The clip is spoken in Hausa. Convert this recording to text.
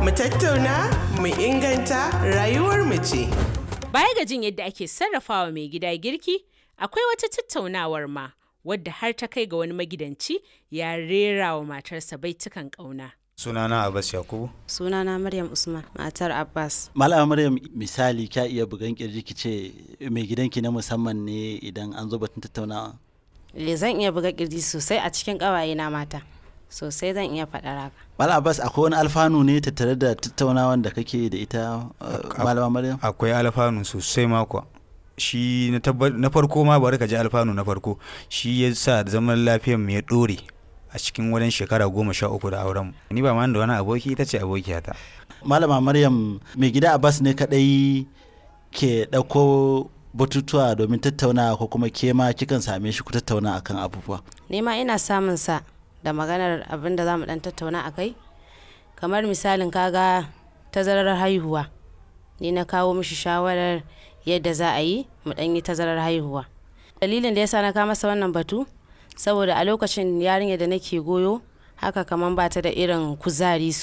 Mu tattauna, mu inganta rayuwar mu ce. Baya ga jin yadda ake sarrafawa mai gida girki, akwai wata tattaunawar ma wadda har ta kai ga wani magidanci ya rera wa matarsa baitukan ƙauna. Sunana Abbas Yakubu. Sunana Maryam Usman, matar Abbas. Malama Maryam, misali kya iya bugan kirji ki ce mai gidanki na musamman ne idan an zo batun tattaunawa? Zan iya buga kirji sosai a cikin ƙawaye na mata. Sosai zan iya faɗar haka. Malam Abbas, akwai wani alfanu ne tattare da tattaunawan da kake da ita Malama Maryam? Akwai alfanu sosai mako. Shi na farko ma bari ka ji alfanu na farko. Shi ya sa zaman lafiyar mu ya ɗore a cikin wajen shekara 13 da auren mu. Ni ba ma da wani aboki, ita ce abokiyata. Malama Maryam, mai gida Abbas ne kadai ke ɗauko batutuwa domin tattaunawa ko kuma ke ma kikan same shi ku tattauna akan abubuwa? Ni ma ina samun sa da maganar abin da za mu dan tattauna a kai, kamar misalin kaga tazarar haihuwa. Ni na kawo mishi shawarar yadda za a yi mu dan yi tazarar haihuwa. Dalilin da yasa na kawo masa wannan batu saboda a lokacin yarinya da nake goyo haka kaman ba ta da irin kuzari